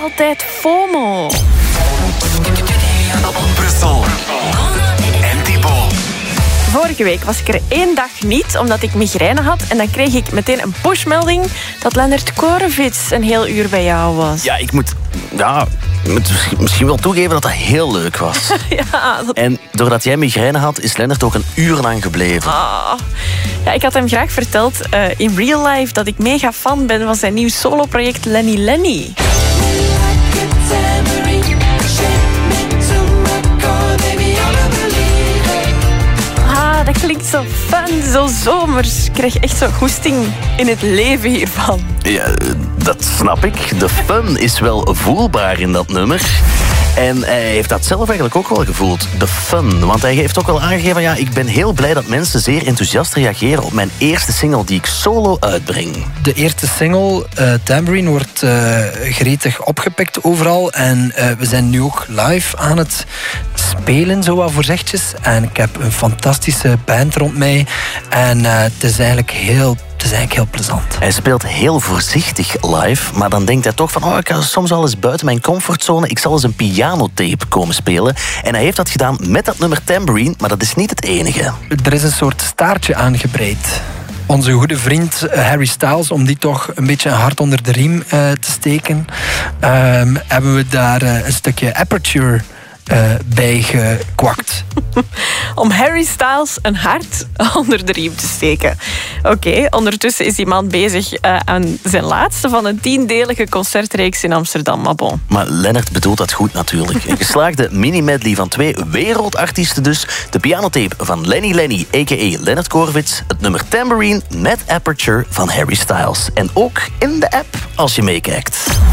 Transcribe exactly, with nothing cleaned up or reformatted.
altijd FOMO. Brussel en Thibaut. Vorige week was ik er één dag niet, omdat ik migraine had. En dan kreeg ik meteen een pushmelding dat Lennart Korevics een heel uur bij jou was. Ja, ik moet, ja, ik moet misschien wel toegeven dat dat heel leuk was. Ja, dat... En doordat jij migraine had, is Lennart ook een uur lang gebleven. Ah. Ja, ik had hem graag verteld uh, in real life dat ik mega fan ben van zijn nieuw soloproject Lenny Lenny. Ah, dat klinkt zo fun, zo zomers. Ik krijg echt zo goesting in het leven hiervan. Ja, dat snap ik. De fun is wel voelbaar in dat nummer. En hij heeft dat zelf eigenlijk ook wel gevoeld, de fun. Want hij heeft ook wel aangegeven, ja, ik ben heel blij dat mensen zeer enthousiast reageren op mijn eerste single die ik solo uitbreng. De eerste single, uh, Tambourine, wordt uh, gretig opgepikt overal. En uh, we zijn nu ook live aan het spelen, zo wat voorzichtjes. En ik heb een fantastische band rond mij. En uh, het is eigenlijk heel... Het is eigenlijk heel plezant. Hij speelt heel voorzichtig live, maar dan denkt hij toch van, oh, ik ga soms wel eens buiten mijn comfortzone, ik zal eens een pianotape komen spelen. En hij heeft dat gedaan met dat nummer Tambourine, maar dat is niet het enige. Er is een soort staartje aangebreid. Onze goede vriend Harry Styles, om die toch een beetje een hart onder de riem uh, te steken, uh, hebben we daar uh, een stukje Aperture Uh, bijgekwakt. Om Harry Styles een hart onder de riem te steken. Oké, okay, ondertussen is die man bezig uh, aan zijn laatste van een tiendelige concertreeks in Amsterdam. Maar bon. Maar Lennart bedoelt dat goed natuurlijk. Een geslaagde mini-medley van twee wereldartiesten dus. De pianotape van Lenny Lenny, a k a. Lennart Korevics. Het nummer Tambourine met Aperture van Harry Styles. En ook in de app als je meekijkt.